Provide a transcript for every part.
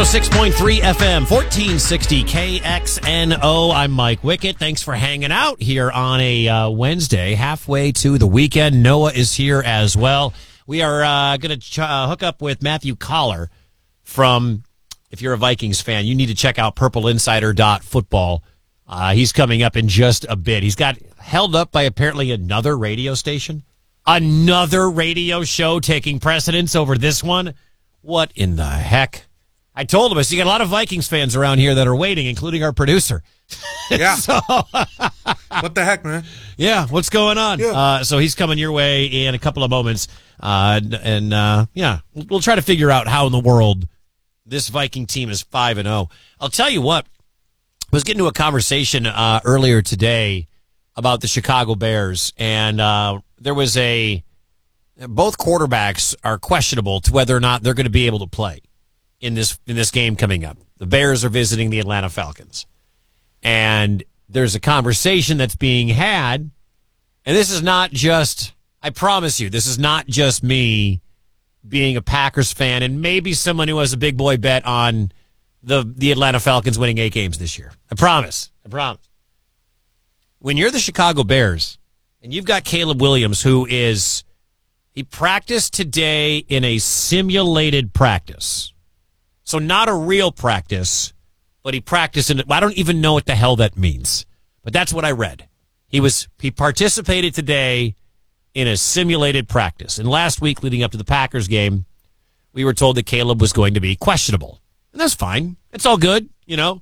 106.3 FM, 1460 KXNO. I'm Mike Wickett. Thanks for hanging out here on a Wednesday, halfway to the weekend. Noah is here as well. We are going to hook up with Matthew Collar from, if you're a Vikings fan, you need to check out purpleinsider.football. He's coming up in just a bit. He's got held up by apparently another radio station. Another radio show taking precedence over this one. What in the heck? I told him, you got a lot of Vikings fans around here that are waiting, including our producer. Yeah. So, what the heck, man? Yeah, what's going on? Yeah. So he's coming your way in a couple of moments. Yeah, we'll try to figure out how in the world this Viking team is 5-0. I'll tell you what, I was getting to a conversation earlier today about the Chicago Bears, and there was both quarterbacks are questionable to whether or not they're going to be able to play in this game coming up. The Bears are visiting the Atlanta Falcons. And there's a conversation that's being had, and this is not just, I promise you, this is not just me being a Packers fan and maybe someone who has a big boy bet on the Atlanta Falcons winning 8 games this year. I promise. When you're the Chicago Bears and you've got Caleb Williams, he practiced today in a simulated practice. So not a real practice, but he practiced in it. I don't even know what the hell that means, but that's what I read. He participated today in a simulated practice. And last week, leading up to the Packers game, we were told that Caleb was going to be questionable. And that's fine. It's all good, you know.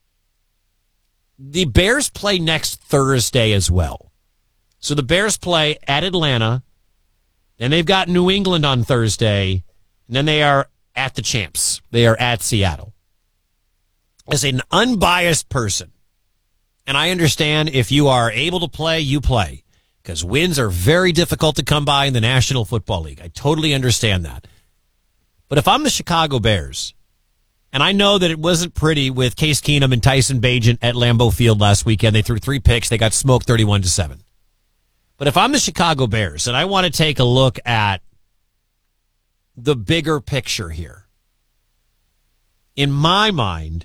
The Bears play next Thursday as well. So the Bears play at Atlanta, then they've got New England on Thursday, and then they are at the champs. They are at Seattle. As an unbiased person, and I understand if you are able to play, you play, because wins are very difficult to come by in the National Football League. I totally understand that. But if I'm the Chicago Bears, and I know that it wasn't pretty with Case Keenum and Tyson Bagent at Lambeau Field last weekend. They threw 3 picks. They got smoked 31-7. But if I'm the Chicago Bears and I want to take a look at the bigger picture here, in my mind,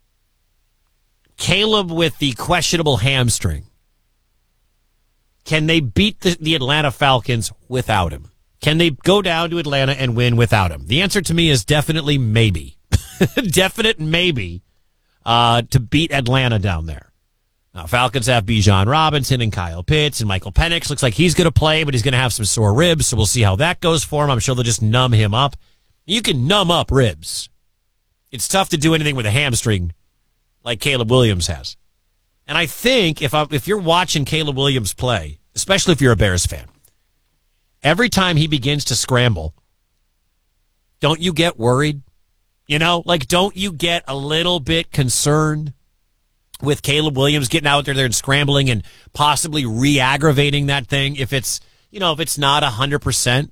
Caleb with the questionable hamstring, can they beat the Atlanta Falcons without him? Can they go down to Atlanta and win without him? The answer to me is definitely maybe. Definite maybe to beat Atlanta down there. Now, Falcons have Bijan Robinson and Kyle Pitts and Michael Penix. Looks like he's going to play, but he's going to have some sore ribs, so we'll see how that goes for him. I'm sure they'll just numb him up. You can numb up ribs. It's tough to do anything with a hamstring like Caleb Williams has. And I think if you're watching Caleb Williams play, especially if you're a Bears fan, every time he begins to scramble, don't you get worried? You know, like, don't you get a little bit concerned with Caleb Williams getting out there and scrambling and possibly re-aggravating that thing if it's not 100%?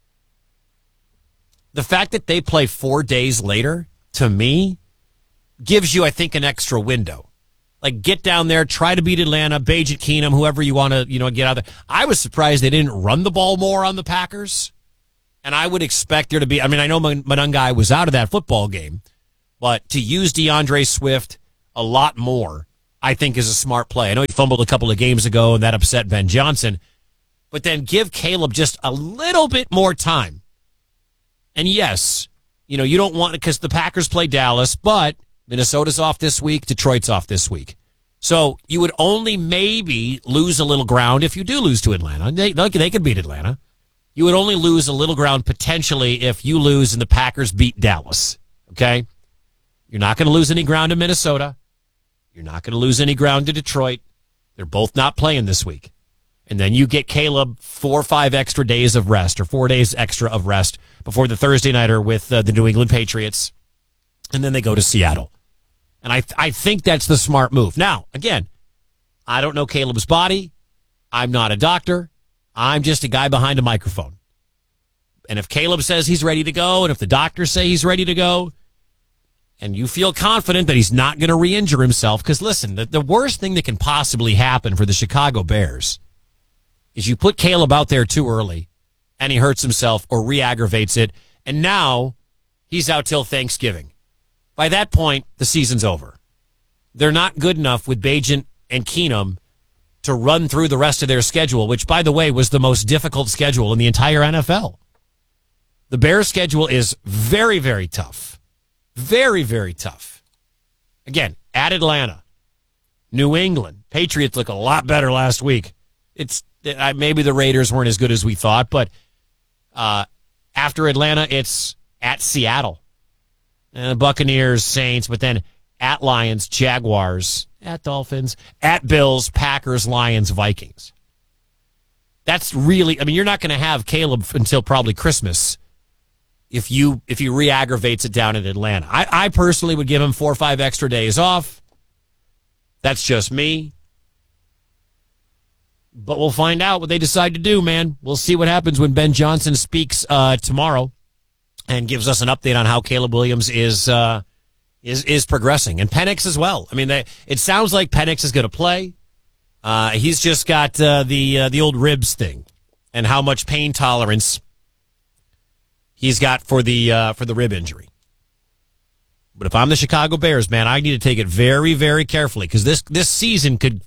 The fact that they play 4 days later, to me, gives you, I think, an extra window. Like, get down there, try to beat Atlanta, Bagent, Keenum, whoever you want to, get out there. I was surprised they didn't run the ball more on the Packers. And I would expect there to be, I know Monangai was out of that football game, but to use DeAndre Swift a lot more, I think, is a smart play. I know he fumbled a couple of games ago, and that upset Ben Johnson. But then give Caleb just a little bit more time. And yes, you don't want it because the Packers play Dallas, but Minnesota's off this week, Detroit's off this week. So you would only maybe lose a little ground if you do lose to Atlanta. They could beat Atlanta. You would only lose a little ground potentially if you lose and the Packers beat Dallas. Okay? You're not going to lose any ground in Minnesota. You're not going to lose any ground to Detroit. They're both not playing this week. And then you get Caleb 4 or 5 extra days of rest, or 4 days extra of rest before the Thursday nighter with the New England Patriots. And then they go to Seattle. And I think that's the smart move. Now, again, I don't know Caleb's body. I'm not a doctor. I'm just a guy behind a microphone. And if Caleb says he's ready to go, and if the doctors say he's ready to go, and you feel confident that he's not going to re-injure himself, because listen, the worst thing that can possibly happen for the Chicago Bears is you put Caleb out there too early, and he hurts himself or re-aggravates it, and now he's out till Thanksgiving. By that point, the season's over. They're not good enough with Bagent and Keenum to run through the rest of their schedule, which, by the way, was the most difficult schedule in the entire NFL. The Bears' schedule is very, very tough. Very, very tough. Again, at Atlanta, New England. Patriots look a lot better last week. It's maybe the Raiders weren't as good as we thought, but after Atlanta, it's at Seattle. Buccaneers, Saints, but then at Lions, Jaguars, at Dolphins, at Bills, Packers, Lions, Vikings. That's really, you're not going to have Caleb until probably Christmas if he re-aggravates it down in Atlanta. I personally would give him 4 or 5 extra days off. That's just me. But we'll find out what they decide to do, man. We'll see what happens when Ben Johnson speaks tomorrow and gives us an update on how Caleb Williams is progressing, and Penix as well. It sounds like Penix is going to play. He's just got the old ribs thing, and how much pain tolerance he's got for the rib injury. But if I'm the Chicago Bears, man, I need to take it very, very carefully, because this season could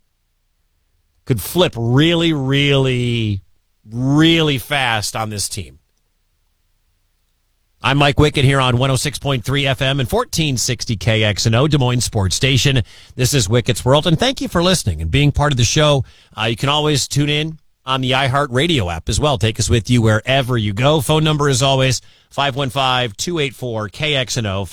flip really, really, really fast on this team. I'm Mike Wickett here on 106.3 FM and 1460 KXNO, Des Moines Sports Station. This is Wickett's World, and thank you for listening and being part of the show. You can always tune in on the iHeartRadio app as well. Take us with you wherever you go. Phone number is always 515-284-KXNO,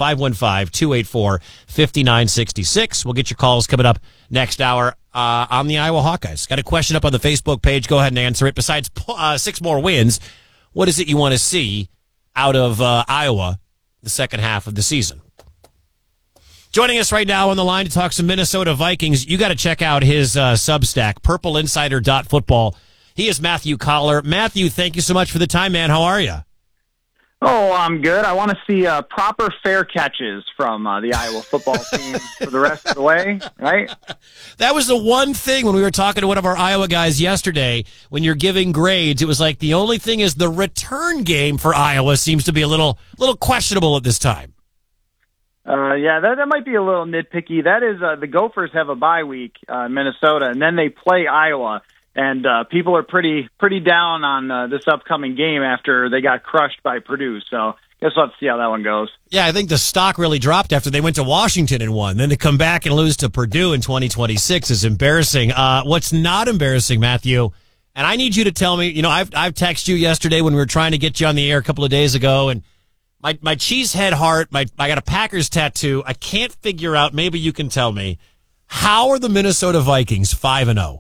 515-284-5966. We'll get your calls coming up next hour on the Iowa Hawkeyes. Got a question up on the Facebook page. Go ahead and answer it. Besides 6 more wins, what is it you want to see out of Iowa the second half of the season? Joining us right now on the line to talk some Minnesota Vikings, you got to check out his Substack, purpleinsider.football. He is Matthew Collar. Matthew, thank you so much for the time, man. How are you? Oh, I'm good. I want to see proper fair catches from the Iowa football team for the rest of the way, right? That was the one thing when we were talking to one of our Iowa guys yesterday, when you're giving grades, it was like the only thing is the return game for Iowa seems to be a little questionable at this time. Yeah, that might be a little nitpicky. That is, the Gophers have a bye week in Minnesota, and then they play Iowa. And people are pretty down on this upcoming game after they got crushed by Purdue. So guess we'll have to see how that one goes. Yeah, I think the stock really dropped after they went to Washington and won. Then to come back and lose to Purdue in 2026 is embarrassing. What's not embarrassing, Matthew, and I need you to tell me, I've texted you yesterday when we were trying to get you on the air a couple of days ago, and my cheesehead heart, I got a Packers tattoo. I can't figure out, maybe you can tell me, how are the Minnesota Vikings 5-0?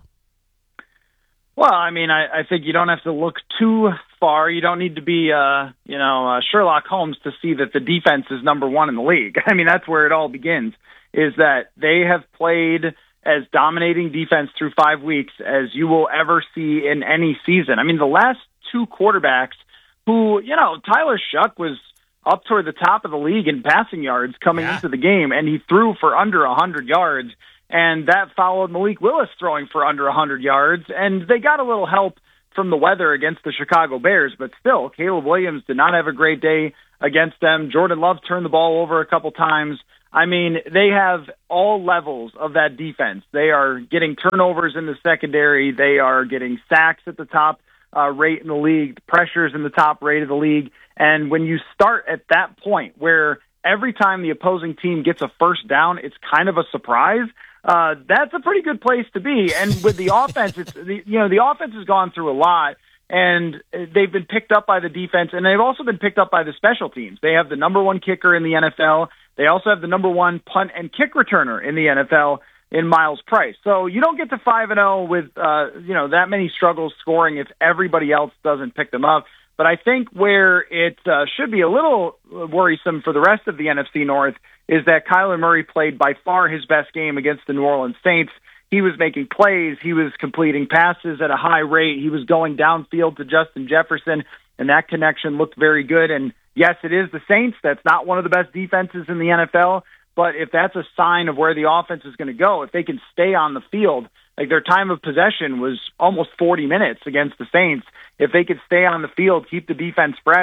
Well, I think you don't have to look too far. You don't need to be, Sherlock Holmes to see that the defense is number one in the league. That's where it all begins, is that they have played as dominating defense through 5 weeks as you will ever see in any season. The last 2 quarterbacks who, Tyler Shuck was up toward the top of the league in passing yards coming into the game, and he threw for under 100 yards. And that followed Malik Willis throwing for under 100 yards. And they got a little help from the weather against the Chicago Bears. But still, Caleb Williams did not have a great day against them. Jordan Love turned the ball over a couple times. They have all levels of that defense. They are getting turnovers in the secondary. They are getting sacks at the top rate in the league, pressures in the top rate of the league. And when you start at that point where every time the opposing team gets a first down, it's kind of a surprise, that's a pretty good place to be. And with the offense, the offense has gone through a lot, and they've been picked up by the defense, and they've also been picked up by the special teams. They have the number 1 kicker in the NFL. They also have the number 1 punt and kick returner in the NFL in Miles Price. So you don't get to 5-0 with that many struggles scoring if everybody else doesn't pick them up. But I think where it should be a little worrisome for the rest of the NFC North is that Kyler Murray played by far his best game against the New Orleans Saints. He was making plays. He was completing passes at a high rate. He was going downfield to Justin Jefferson, and that connection looked very good. And yes, it is the Saints. That's not one of the best defenses in the NFL. But if that's a sign of where the offense is going to go, if they can stay on the field, like their time of possession was almost 40 minutes against the Saints. If they could stay on the field, keep the defense fresh,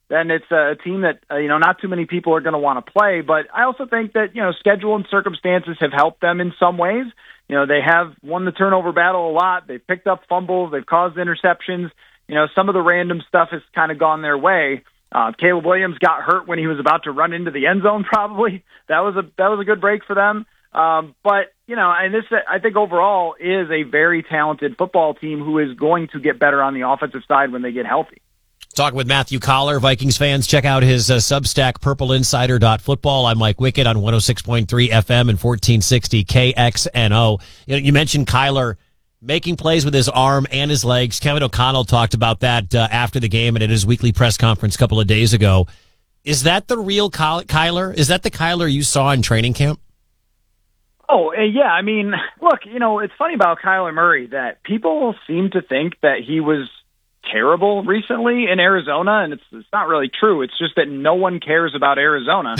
then it's a team that, not too many people are going to want to play. But I also think that, schedule and circumstances have helped them in some ways. They have won the turnover battle a lot. They've picked up fumbles. They've caused interceptions. Some of the random stuff has kind of gone their way. Caleb Williams got hurt when he was about to run into the end zone, probably. That was a good break for them. But, and this, I think overall is a very talented football team who is going to get better on the offensive side when they get healthy. Talking with Matthew Collar, Vikings fans. Check out his Substack, purpleinsider.football. I'm Mike Wickett on 106.3 FM and 1460 KXNO. You mentioned Kyler making plays with his arm and his legs. Kevin O'Connell talked about that after the game and at his weekly press conference a couple of days ago. Is that the real Kyler? Is that the Kyler you saw in training camp? Oh, yeah. I mean, look, it's funny about Kyler Murray that people seem to think that he was terrible recently in Arizona, and it's not really true. It's just that no one cares about Arizona.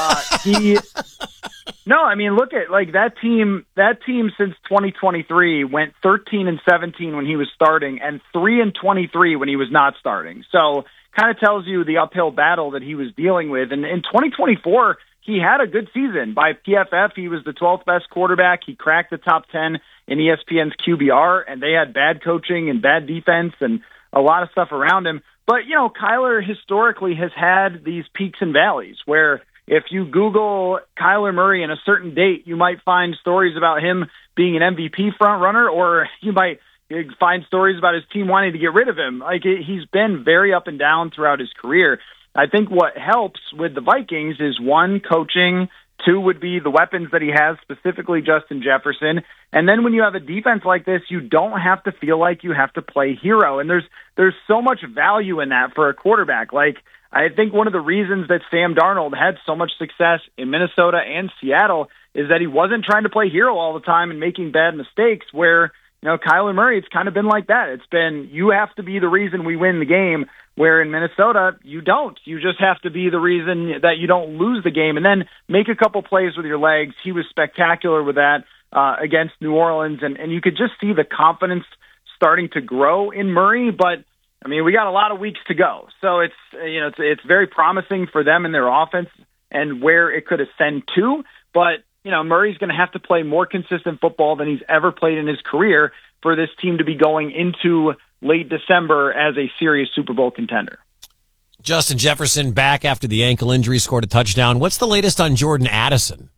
Look at that team. That team since 2023 went 13-17 when he was starting, and 3-23 when he was not starting. So, kind of tells you the uphill battle that he was dealing with. And in 2024, he had a good season. By PFF, he was the 12th best quarterback. He cracked the top 10 in ESPN's QBR, and they had bad coaching and bad defense and a lot of stuff around him. But, Kyler historically has had these peaks and valleys where if you Google Kyler Murray in a certain date, you might find stories about him being an MVP frontrunner, or you might find stories about his team wanting to get rid of him. He's been very up and down throughout his career. I think what helps with the Vikings is, one, coaching. Two would be the weapons that he has, specifically Justin Jefferson. And then when you have a defense like this, you don't have to feel like you have to play hero. And there's so much value in that for a quarterback. I think one of the reasons that Sam Darnold had so much success in Minnesota and Seattle is that he wasn't trying to play hero all the time and making bad mistakes, where, Kyler Murray, it's kind of been like that. It's been, you have to be the reason we win the game, where in Minnesota, you don't. You just have to be the reason that you don't lose the game, and then make a couple plays with your legs. He was spectacular with that against New Orleans, and you could just see the confidence starting to grow in Murray. But we got a lot of weeks to go, so it's very promising for them in their offense and where it could ascend to. But Murray's going to have to play more consistent football than he's ever played in his career for this team to be going into late December as a serious Super Bowl contender. Justin Jefferson back after the ankle injury, scored a touchdown. What's the latest on Jordan Addison?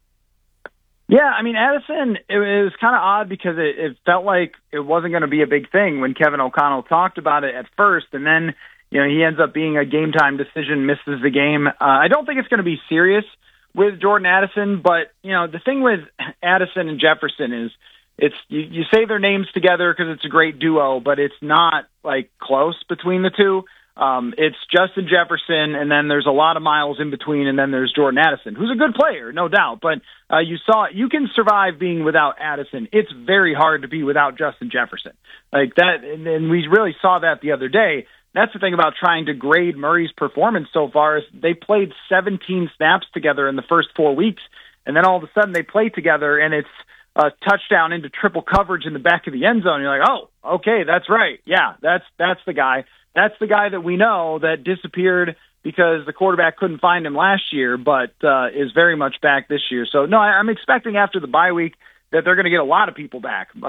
Yeah, Addison, it was kind of odd because it felt like it wasn't going to be a big thing when Kevin O'Connell talked about it at first, and then he ends up being a game-time decision, misses the game. I don't think it's going to be serious with Jordan Addison, but the thing with Addison and Jefferson is you say their names together because it's a great duo, but it's not close between the two. It's Justin Jefferson, and then there's a lot of miles in between, and then there's Jordan Addison, who's a good player, no doubt. But you can survive being without Addison. It's very hard to be without Justin Jefferson like that, and we really saw that the other day. That's the thing about trying to grade Murray's performance so far, is they played 17 snaps together in the first 4 weeks, and then all of a sudden they play together, and it's a touchdown into triple coverage in the back of the end zone. You're like, oh, okay, that's right. Yeah, that's the guy. That's the guy that we know that disappeared because the quarterback couldn't find him last year, but is very much back this year. So, no, I'm expecting after the bye week that they're going to get a lot of people back.